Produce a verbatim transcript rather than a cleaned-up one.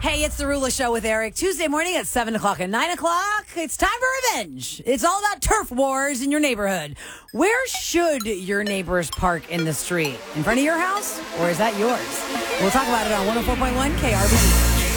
Hey, it's the Rula Show with Eric. Tuesday morning at seven o'clock and nine o'clock. It's time for revenge. It's all about turf wars in your neighborhood. Where should your neighbors park in the street? In front of your house? Or is that yours? We'll talk about it on one oh four point one K R B.